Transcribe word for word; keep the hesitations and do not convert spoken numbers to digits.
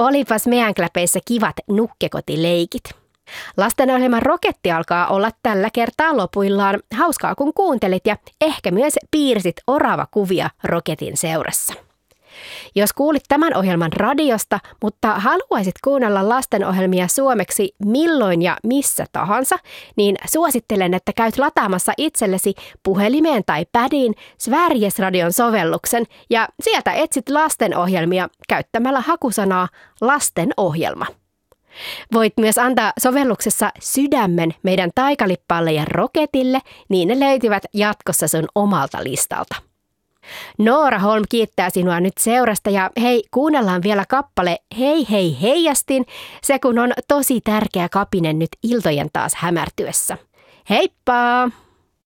Olipas meidän kläpeissä kivat nukkekotileikit. Lastenohjelman Roketti alkaa olla tällä kertaa lopuillaan. Hauskaa kun kuuntelit ja ehkä myös piirsit oravakuvia Roketin seurassa. Jos kuulit tämän ohjelman radiosta, mutta haluaisit kuunnella lastenohjelmia suomeksi milloin ja missä tahansa, niin suosittelen, että käyt lataamassa itsellesi puhelimeen tai pädiin Sverigesradion sovelluksen ja sieltä etsit lastenohjelmia käyttämällä hakusanaa lastenohjelma. Voit myös antaa sovelluksessa sydämen meidän Taikalippaalle ja Roketille, niin ne löytyvät jatkossa sun omalta listalta. Noora Holm kiittää sinua nyt seurasta ja hei, kuunnellaan vielä kappale Hei hei heijastin, se kun on tosi tärkeä kapine nyt iltojen taas hämärtyessä. Heippa!